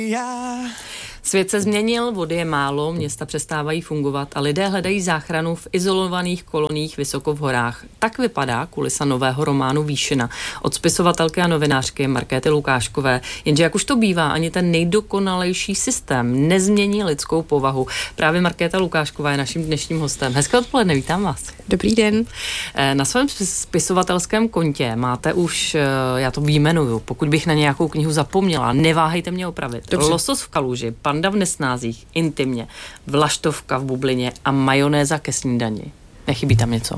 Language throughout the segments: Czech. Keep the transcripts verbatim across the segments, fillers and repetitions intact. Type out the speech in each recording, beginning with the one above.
Svět se změnil, vody je málo, města přestávají fungovat a lidé hledají záchranu v izolovaných koloních vysoko v horách. Tak vypadá kulisa nového románu Výšina od spisovatelky a novinářky Markéty Lukáškové. Jenže jak už to bývá, ani ten nejdokonalejší systém nezmění lidskou povahu. Právě Markéta Lukášková je naším dnešním hostem. Hezké odpoledne, vítám vás. Dobrý den. Na svém spisovatelském kontě máte už, já to výjmenuju, pokud bych na nějakou knihu zapomněla, neváhejte mě opravit. Dobře. Losos v kaluži, Panda v nesnázích, Intimně, Vlaštovka v bublině a Majonéza ke snídani. Nechybí tam něco?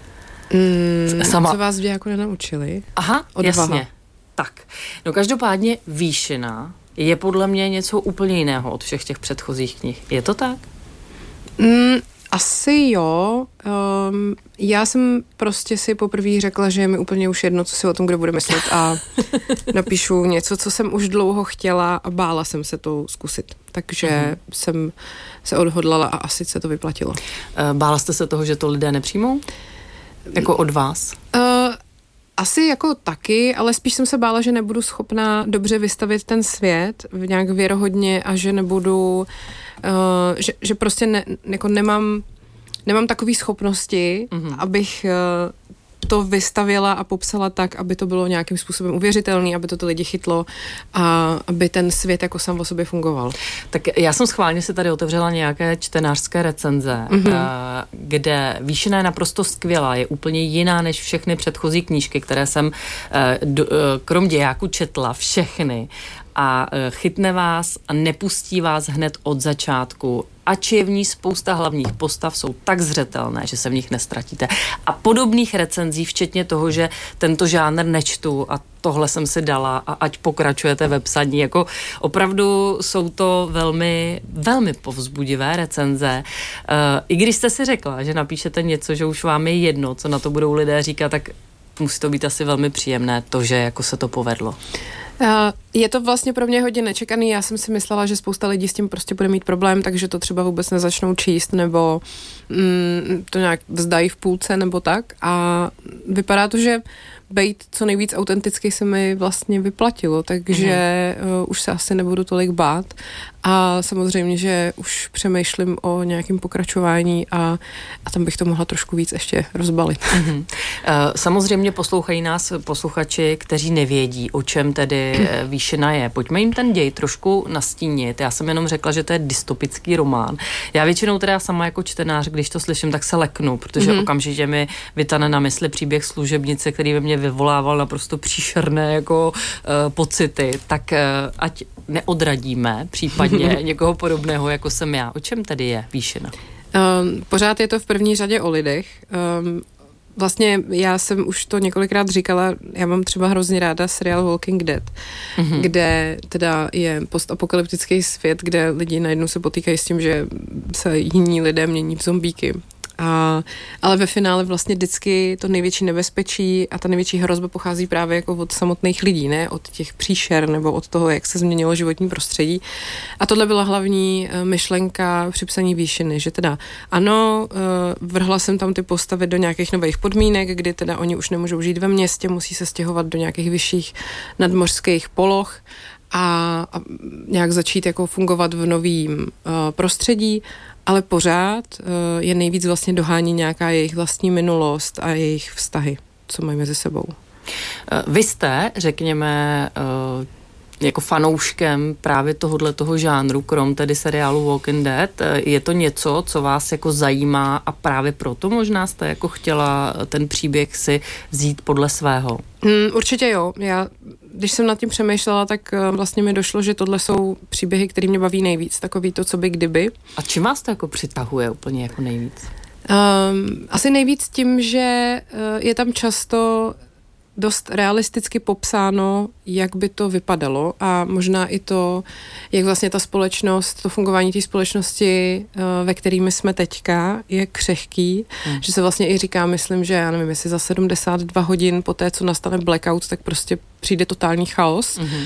Mm, Sama... Co vás dvě jako nenaučili? Aha, Odvaha. Jasně. Tak, no každopádně Výšina je podle mě něco úplně jiného od všech těch předchozích knih. Je to tak? Mm, asi jo. Um, já jsem prostě si poprvé řekla, že je mi úplně už jedno, co si o tom kdo bude myslet a napíšu něco, co jsem už dlouho chtěla a bála jsem se to zkusit. Takže uh-huh. jsem se odhodlala a asi se to vyplatilo. Bála jste se toho, že to lidé nepřijmou? Jako od vás? Uh, Asi jako taky, ale spíš jsem se bála, že nebudu schopná dobře vystavit ten svět nějak věrohodně a že nebudu, uh, že, že prostě ne, jako nemám, nemám takové schopnosti, mm-hmm. abych uh, to vystavila a popsala tak, aby to bylo nějakým způsobem uvěřitelný, aby to ty lidi chytlo a aby ten svět jako sám o sobě fungoval. Tak já jsem schválně si tady otevřela nějaké čtenářské recenze, mm-hmm. kde Výšina je naprosto skvělá, je úplně jiná než všechny předchozí knížky, které jsem krom dějáku četla, všechny. A chytne vás a nepustí vás hned od začátku. Ač je v ní spousta hlavních postav, jsou tak zřetelné, že se v nich nestratíte. A podobných recenzí, včetně toho, že tento žánr nečtu a tohle jsem si dala a ať pokračujete ve psaní. Jako opravdu jsou to velmi, velmi povzbudivé recenze. Uh, I když jste si řekla, že napíšete něco, že už vám je jedno, co na to budou lidé říkat, tak musí to být asi velmi příjemné, to, že jako se to povedlo. Je to vlastně pro mě hodně nečekaný. Já jsem si myslela, že spousta lidí s tím prostě bude mít problém, takže to třeba vůbec nezačnou číst nebo mm, to nějak vzdají v půlce nebo tak. A vypadá to, že bejt co nejvíc autenticky se mi vlastně vyplatilo, takže mm. uh, už se asi nebudu tolik bát. A samozřejmě, že už přemýšlím o nějakém pokračování a, a tam bych to mohla trošku víc ještě rozbalit. Mm-hmm. Uh, samozřejmě poslouchají nás posluchači, kteří nevědí, o čem tedy Výšina je. Pojďme jim ten děj trošku nastínit. Já jsem jenom řekla, že to je dystopický román. Já většinou teda sama jako čtenář, když to slyším, tak se leknu, protože mm-hmm. okamžitě mi vytane na mysli příběh služebnice, který ve mně vyvolával naprosto příšerné jako uh, pocity. Tak uh, ať neodradíme případně někoho podobného, jako jsem já. O čem tedy je Výšina? Um, pořád je to v první řadě o lidech. Um, Vlastně já jsem už to několikrát říkala, já mám třeba hrozně ráda seriál Walking Dead, mm-hmm. kde teda je postapokalyptický svět, kde lidi najednou se potýkají s tím, že se jiní lidé mění v zombíky. A, ale ve finále vlastně vždycky to největší nebezpečí a ta největší hrozba pochází právě jako od samotných lidí, ne od těch příšer nebo od toho, jak se změnilo životní prostředí. A tohle byla hlavní myšlenka při psaní Výšiny, že teda ano, vrhla jsem tam ty postavy do nějakých nových podmínek, kdy teda oni už nemůžou žít ve městě, musí se stěhovat do nějakých vyšších nadmořských poloh a, a nějak začít jako fungovat v novém uh, prostředí, ale pořád uh, je nejvíc vlastně dohání nějaká jejich vlastní minulost a jejich vztahy, co mají mezi sebou. Vy jste, řekněme, uh, jako fanouškem právě tohohle toho žánru, krom tedy seriálu Walking Dead, je to něco, co vás jako zajímá a právě proto možná jste jako chtěla ten příběh si vzít podle svého? Hmm, určitě jo. Já, když jsem nad tím přemýšlela, tak vlastně mi došlo, že tohle jsou příběhy, které mě baví nejvíc. Takový to, co by kdyby. A čím vás to jako přitahuje úplně jako nejvíc? Um, asi nejvíc tím, že uh, je tam často dost realisticky popsáno, jak by to vypadalo a možná i to, jak vlastně ta společnost, to fungování té společnosti, ve kterými jsme teďka, je křehký, hmm. že se vlastně i říká, myslím, že já nevím, jestli za sedmdesát dva hodin po té, co nastane blackout, tak prostě přijde totální chaos. Hmm.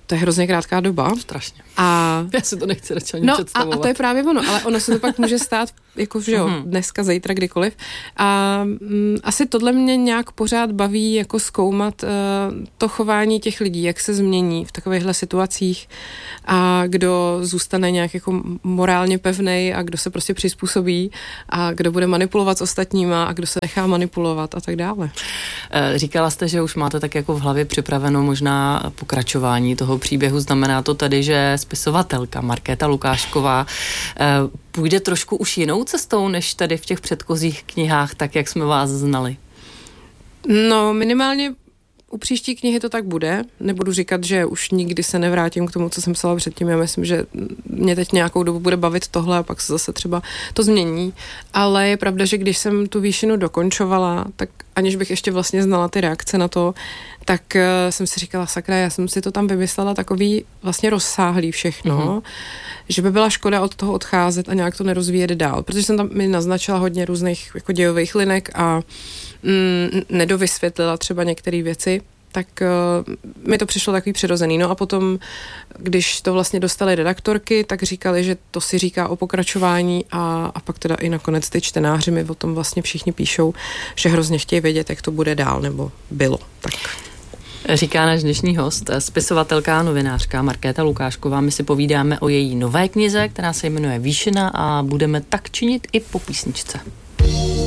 to je hrozně krátká doba. Strašně. A já si to nechci radši ani no, představovat. A, a to je právě ono, ale ono se to pak může stát, jako že jo, dneska, zítra, kdykoliv. A m, asi tohle mě nějak pořád baví, jako zkoumat uh, to chování těch lidí, jak se změní v takovýchhle situacích a kdo zůstane nějak jako morálně pevnej a kdo se prostě přizpůsobí a kdo bude manipulovat s ostatníma a kdo se nechá manipulovat a tak dále. Říkala jste, že už máte tak jako v hlavě připraveno možná pokračování toho příběhu. Znamená to tady, že spisovatelka Markéta Lukášková půjde trošku už jinou cestou, než tady v těch předchozích knihách, tak jak jsme vás znali? No, minimálně u příští knihy to tak bude. Nebudu říkat, že už nikdy se nevrátím k tomu, co jsem psala předtím. Já myslím, že mě teď nějakou dobu bude bavit tohle a pak se zase třeba to změní. Ale je pravda, že když jsem tu výšinu dokončovala, tak aniž bych ještě vlastně znala ty reakce na to, tak uh, jsem si říkala, sakra, já jsem si to tam vymyslela takový vlastně rozsáhlý všechno, mm-hmm. že by byla škoda od toho odcházet a nějak to nerozvíjet dál. Protože jsem tam mi naznačila hodně různých jako dějových linek a mm, nedovysvětlila třeba některé věci, tak uh, mi to přišlo takový přirozený. No a potom, když to vlastně dostali redaktorky, tak říkali, že to si říká o pokračování a, a pak teda i nakonec ty čtenáři mi o tom vlastně všichni píšou, že hrozně chtějí vědět, jak to bude dál, nebo bylo. Tak. Říká náš dnešní host, spisovatelka a novinářka Markéta Lukášková. My si povídáme o její nové knize, která se jmenuje Výšina a budeme tak činit i po písničce.